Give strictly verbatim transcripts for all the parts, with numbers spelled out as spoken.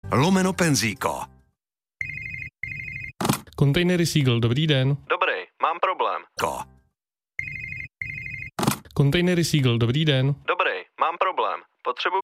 lomeno penzíko. Kontejnery Seagull, dobrý den. Dobrý, mám problém. Ko. Kontejnery Seagull, dobrý den. Dobrý, mám problém. Potřebuji...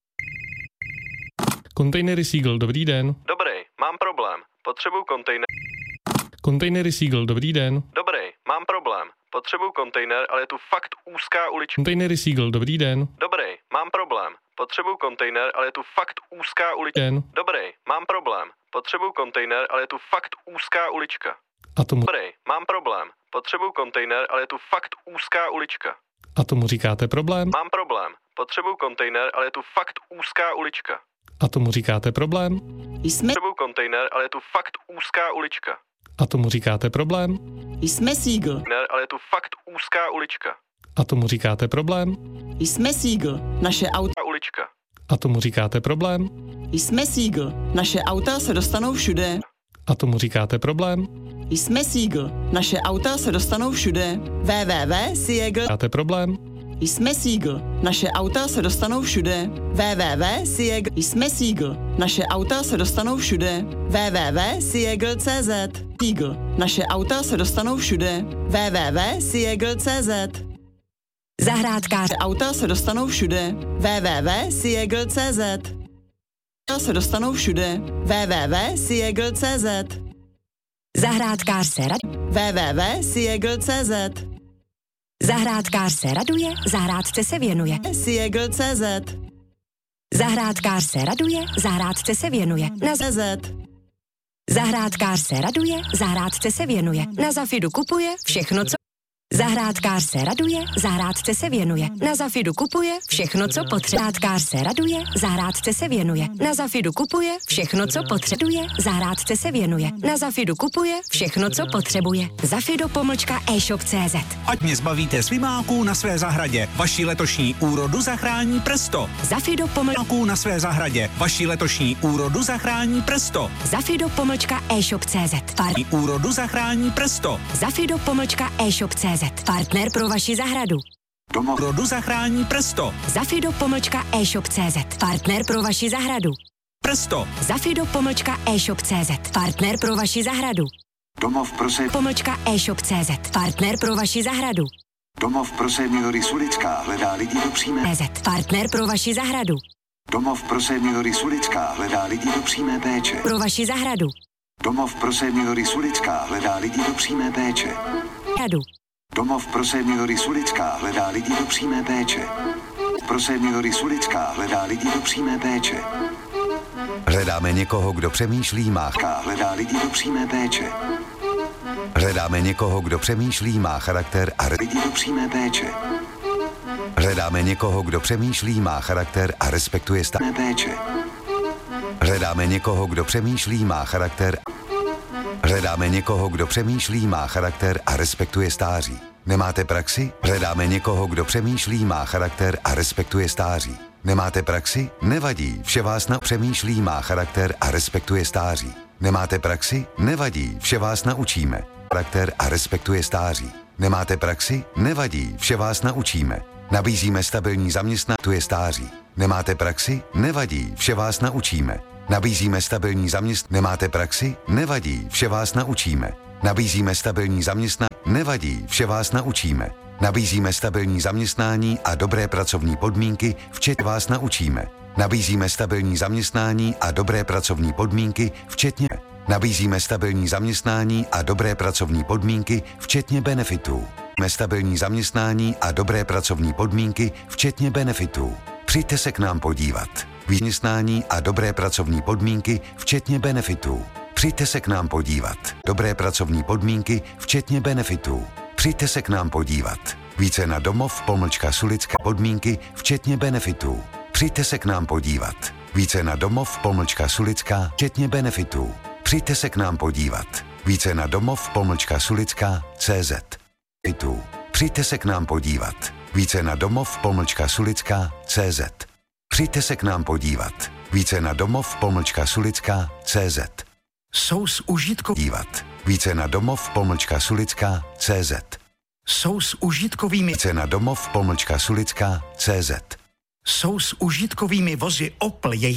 Kontejnery Seagull, dobrý den. Dobrý, mám problém. Potřebuji kontejner. Kontejnery Seagull, dobrý den. Dobrý, mám problém. Potřebuji kontejner, ale je tu fakt úzká ulička. Kontejnery Seagull, dobrý den. Dobrý, mám problém. Potřebuji kontejner, ale je tu fakt úzká ulička. Den. Dobrý, mám problém. Potřebuji kontejner, ale je tu fakt úzká ulička. A tomu, Dobrý, mám problém. Potřebuji kontejner, ale je tu fakt úzká ulička. a tomu říkáte problém? Mám problém. Potřebuji kontejner, ale je tu fakt úzká ulička. A tomu říkáte problém? Jsme, Potřebuji kontejner, ale je tu fakt úzká ulička. A tomu říkáte problém? jsme Seagull, Ne, ale je tu fakt úzká ulička. A tomu říkáte problém? jsme Seagull, naše auta, Ta ulička. A tomu říkáte problém? jsme Seagull, naše auta se dostanou všude. A tomu říkáte problém? Jsme Seagull, naše auta se dostanou všude. www tečka seagull, Říkáte problém? jsme Seagull, naše auta se dostanou všude. www tečka seagull, jsme Seagull, naše auta se dostanou všude. www tečka seagull tečka cz, Seagull, naše auta se dostanou všude. www tečka seagull tečka cz, zahrádkář, auta se dostanou všude. www tečka seagull tečka cz, auta se dostanou všude. www tečka seagull tečka cz, zahrádkář se raduje. www tečka seagull tečka cz, zahrádkář se raduje, zahrádce se věnuje. Seagull tečka cz, zahrádkář se raduje, zahrádce se věnuje. Na Z Z, zahrádkář se raduje, zahrádce se věnuje. Na Zafidu kupuje všechno, co... Zahrádkář se raduje, zahrádce se věnuje. Na Zafidu kupuje všechno, co potřebuje. Zahrádkář se raduje, zahrádce se věnuje. Na Zafidu kupuje všechno, co potřebuje. Zahrádce se věnuje. Na Zafidu kupuje všechno, co potřebuje. Zafido pomlčka e-shop tečka cz. Ať mě zbavíte slimáků na své zahradě. Vaši letošní úrodu zachrání Presto. Zafido pomlčka Slimáků na své zahradě. Vaši letošní úrodu zachrání Presto. Zafido pomlčka e-shop tečka cz. Par- Úrodu zachrání Presto. Zafido pomlčka e-shop tečka cz. Partner pro vaši zahradu. Domov úrodu zachrání Presto. Zafido pomlčka e-shop tečka cz. Partner pro vaši zahradu. Presto. Zafido pomlčka e-shop tečka cz. Partner pro vaši zahradu. Domov pro, se... Pomlčka e-shop tečka cz. Partner pro vaši zahradu. Domov pro seniory Sulická hledá lidi do přímé... C Z. Partner pro vaši zahradu. Domov pro seniory Sulická hledá lidi do přímé péče. Pro vaši zahradu. Domov pro seniory Sulická hledá lidi do přímé péče. Radu. Domov pro seniory Sulická hledá lidi do přímé péče. Pro seniory Sulická hledá lidi do přímé péče. Hledáme někoho, kdo přemýšlí, má K hledá lidi do přímé péče. Hledáme někoho, kdo přemýšlí, má charakter a re... Lidi do přímé péče. Hledáme někoho, kdo přemýšlí, má charakter a respektuje stá... Přímé péče. Hledáme někoho, kdo přemýšlí, má charakter. Hledáme někoho, kdo přemýšlí, má charakter a respektuje stáří. Nemáte praxi? Hledáme někoho, kdo přemýšlí, má charakter a respektuje stáří. Nemáte praxi? Nevadí, vše vás na přemýšlí, má charakter a respektuje stáří. Nemáte praxi? Nevadí, vše vás naučíme. Charakter a respektuje stáří. Nemáte praxi? Nevadí, vše vás naučíme. Nabízíme stabilní zaměstnání, tu je stáří. Nemáte praxi? Nevadí, vše vás naučíme. Nabízíme stabilní zaměstnání. Nemáte praxi? Nevadí, vše vás naučíme. Nabízíme stabilní zaměstnání. Nevadí, vše vás naučíme. Nabízíme stabilní zaměstnání a dobré pracovní podmínky, včetně vás naučíme. Nabízíme stabilní zaměstnání a dobré pracovní podmínky, včetně Nabízíme stabilní zaměstnání a dobré pracovní podmínky, včetně benefitů. Máme stabilní zaměstnání a dobré pracovní podmínky, včetně benefitů. Přijďte se k nám podívat. Zaměstnání a dobré pracovní podmínky, včetně benefitů. Přijďte se k nám podívat. Dobré pracovní podmínky, včetně benefitů. Přijďte se k nám podívat. Více na domov pomlčka Sulická podmínky, včetně benefitů. Přijďte se k nám podívat. Více na domov pomlčka Sulická, včetně benefitů. Přijďte se k nám podívat. Více na domov pomlčka Sulická C Z. Přijďte se k nám podívat. Více na domov pomlčka Sulická C Z. Přijďte se k nám podívat. Více na domov pomlčka Sulická C Z. Jsou s užitkou Dívat. Více na domov pomlčka Sulická C Z. Jsou s užitkovými Více na domov pomlčka Sulická C Z. Jsou s užitkovými vozy Opel je